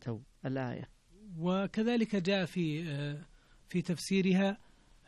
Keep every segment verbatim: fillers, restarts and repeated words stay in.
أتوا الآية. وكذلك جاء في في تفسيرها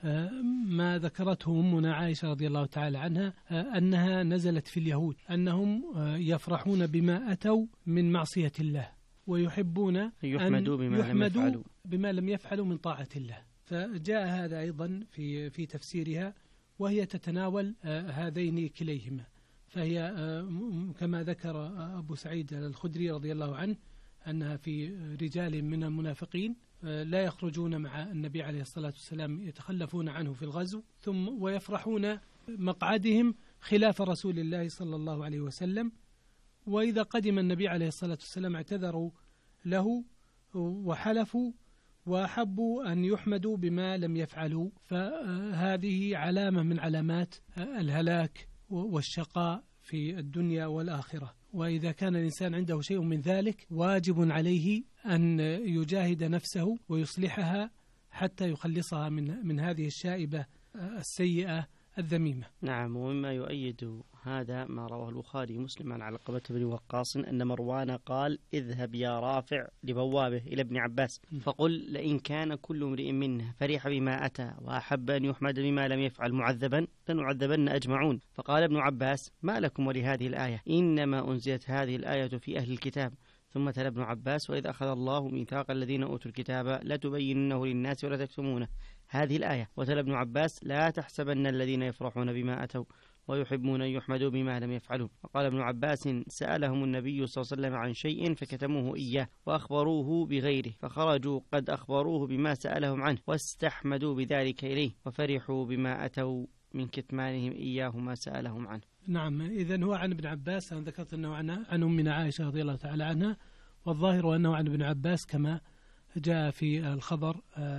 ما ذكرته أمنا عائشة رضي الله تعالى عنها أنها نزلت في اليهود أنهم يفرحون بما أتوا من معصية الله ويحبون يحمدوا بما لم يفعلوا بما لم يفعلوا من طاعة الله. فجاء هذا أيضا في في تفسيرها، وهي تتناول هذين كليهما. فهي كما ذكر أبو سعيد الخدري رضي الله عنه أنها في رجال من المنافقين لا يخرجون مع النبي عليه الصلاة والسلام، يتخلفون عنه في الغزو، ثم ويفرحون مقعدهم خلاف رسول الله صلى الله عليه وسلم، وإذا قدم النبي عليه الصلاة والسلام اعتذروا له وحلفوا وأحبوا أن يحمدوا بما لم يفعلوا. فهذه علامة من علامات الهلاك والشقاء في الدنيا والآخرة. وإذا كان الإنسان عنده شيء من ذلك واجب عليه أن يجاهد نفسه ويصلحها حتى يخلصها من من هذه الشائبة السيئة الذميمة. نعم. ومما يؤيد هذا ما رواه البخاري مسلم عن علقمة بن وقاص أن مروان قال: اذهب يا رافع لبوابه إلى ابن عباس فقل: لئن كان كل امرئ منه فرح بما أتى وأحب أن يحمد بما لم يفعل معذبا لنعذبن أجمعون. فقال ابن عباس: ما لكم ولهذه الآية؟ إنما أنزلت هذه الآية في أهل الكتاب. ثم تلا ابن عباس: وإذ أخذ الله ميثاق الذين أوتوا الكتاب لتبيننه للناس ولا تكتمونه، هذه الآية. وتلا ابن عباس: لا تحسبن الذين يفرحون بما أتوا ويحبون أن يحمدوا بما لم يفعلوا. وقال ابن عباس: سألهم النبي صلى الله عليه وسلم عن شيء فكتموه إياه وأخبروه بغيره، فخرجوا قد أخبروه بما سألهم عنه واستحمدوا بذلك إليه وفرحوا بما أتوا من كتمانهم إياه ما سألهم عنه. نعم. إذن هو عن ابن عباس. أنا ذكرت أنه عن عن أمنا عائشة رضي الله تعالى عنها، والظاهر أنه عن ابن عباس كما جاء في الخبر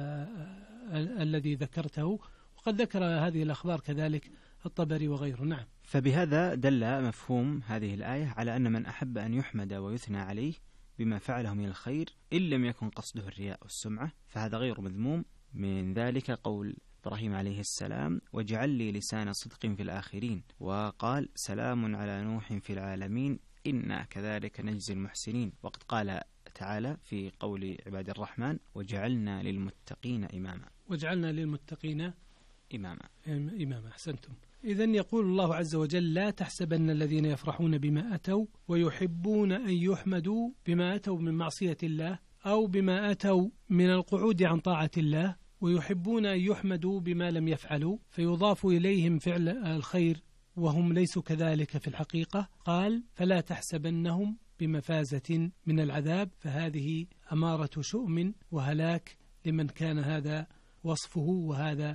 الذي ذكرته، وقد ذكر هذه الأخبار كذلك الطبري وغيره. نعم. فبهذا دل مفهوم هذه الآية على أن من أحب أن يحمد ويثنى عليه بما فعله من الخير إن لم يكن قصده الرياء والسمعة فهذا غير مذموم. من ذلك قول إبراهيم عليه السلام: واجعل لي لسان صدق في الآخرين، وقال: سلام على نوح في العالمين إنا كذلك نجزي المحسنين. وقد قال تعالى في قول عباد الرحمن: وجعلنا للمتقين إماما. وجعلنا للمتقين إماما. إماما. أحسنتم. إذن يقول الله عز وجل: لا تحسبن الذين يفرحون بما أتوا ويحبون أن يحمدوا بما أتوا من معصية الله أو بما أتوا من القعود عن طاعة الله، ويحبون أن يحمدوا بما لم يفعلوا، فيضاف إليهم فعل الخير وهم ليسوا كذلك في الحقيقة. قال: فلا تحسبنهم بمفازة من العذاب، فهذه أمارة شؤم وهلاك لمن كان هذا وصفه وهذا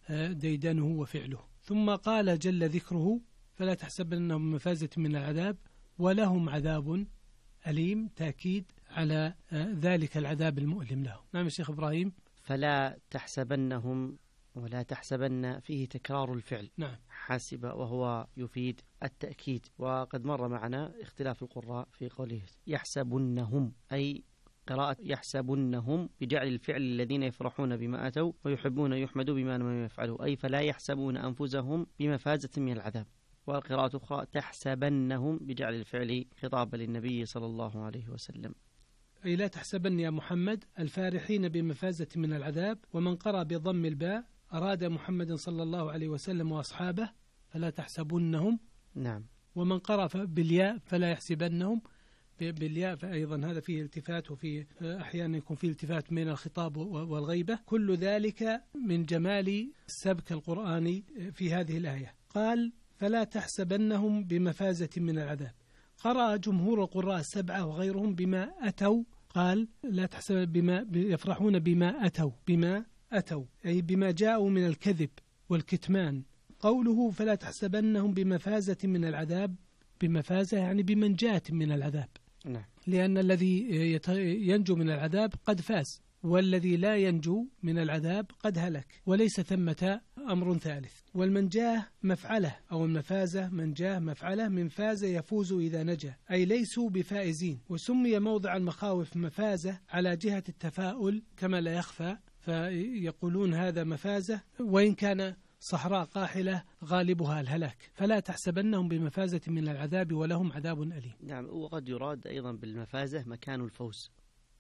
ديدنه وفعله. ثم قال جل ذكره: فلا تحسبنهم بمفازة من العذاب ولهم عذاب أليم، تأكيد على ذلك العذاب المؤلم له. نعم الشيخ إبراهيم. فلا تحسبنهم، ولا تحسبن فيه تكرار الفعل. نعم. حسب وهو يفيد التأكيد. وقد مر معنا اختلاف القراء في قوله يحسبنهم، أي قراءة يحسبنهم بجعل الفعل الذين يفرحون بما أتوا ويحبون يحمدوا بما لم يفعلوا، أي فلا يحسبون أنفسهم بمفازة من العذاب. والقراءة أخرى تحسبنهم بجعل الفعل خطابا للنبي صلى الله عليه وسلم، أي لا تحسبن يا محمد الفارحين بمفازة من العذاب. ومن قرأ بضم الباء أراد محمد صلى الله عليه وسلم وأصحابه فلا تحسبنهم. نعم. ومن قرأ بالياء فلا يحسبنهم بالياء، فأيضا هذا فيه التفات، وفي أحيانا يكون فيه التفات من الخطاب والغيبة. كل ذلك من جمال السبك القرآني في هذه الآية. قال: فلا تحسبنهم بمفازة من العذاب. قرأ جمهور القراء السبعة وغيرهم بما أتوا، قال: لا تحسب بما يفرحون بما أتوا، بما أتوا أي بما جاءوا من الكذب والكتمان. قوله فلا تحسبنهم بمفازة من العذاب، بمفازة يعني بمنجاة من العذاب. نعم. لأن الذي ينجو من العذاب قد فاز، والذي لا ينجو من العذاب قد هلك، وليس ثمة أمر ثالث. والمنجاه مفعلة، أو المفازة منجاه مفعلة من فاز يفوز إذا نجا، أي ليسوا بفائزين. وسمي موضع المخاوف مفازة على جهة التفاؤل كما لا يخفى، فيقولون هذا مفازة وإن كان صحراء قاحلة غالبها الهلاك. فلا تحسبنهم بمفازة من العذاب ولهم عذاب أليم. نعم. وقد يراد أيضا بالمفازة مكان الفوز،